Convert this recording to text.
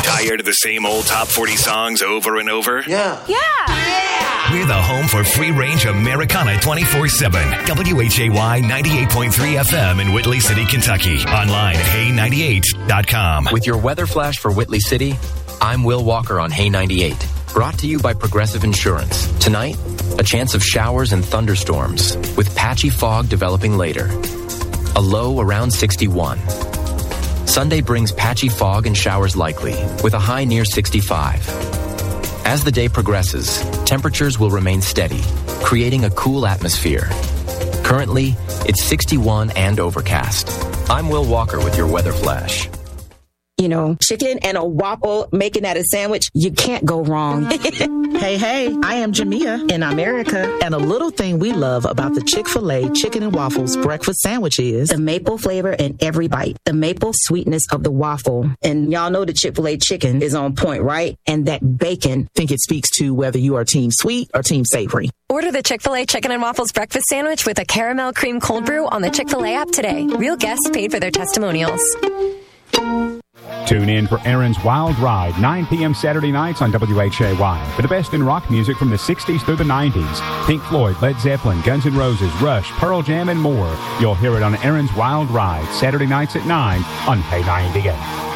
Tired of the same old top 40 songs over and over? Yeah. We're the home for free-range Americana 24/7. WHAY 98.3 FM in Whitley City, Kentucky. Online at Hay98.com. With your weather flash for Whitley City, I'm Will Walker on Hay 98. Brought to you by Progressive Insurance. Tonight, a chance of showers and thunderstorms, with patchy fog developing later. A low around 61. Sunday brings patchy fog and showers likely, with a high near 65. As the day progresses, temperatures will remain steady, creating a cool atmosphere. Currently, it's 61 and overcast. I'm Will Walker with your weather flash. You know, chicken and a waffle, making that a sandwich, you can't go wrong. Hey, I am Jamia in America. And a little thing we love about the Chick-fil-A Chicken and Waffles breakfast sandwich is the maple flavor in every bite, the maple sweetness of the waffle. And y'all know the Chick-fil-A chicken is on point, right? And that bacon. I think it speaks to whether you are team sweet or team savory. Order the Chick-fil-A Chicken and Waffles breakfast sandwich with a caramel cream cold brew on the Chick-fil-A app today. Real guests paid for their testimonials. Tune in for Aaron's Wild Ride, 9 p.m. Saturday nights on WHAY. For the best in rock music from the 60s through the 90s. Pink Floyd, Led Zeppelin, Guns N' Roses, Rush, Pearl Jam, and more. You'll hear it on Aaron's Wild Ride, Saturday nights at 9 on Hay 98.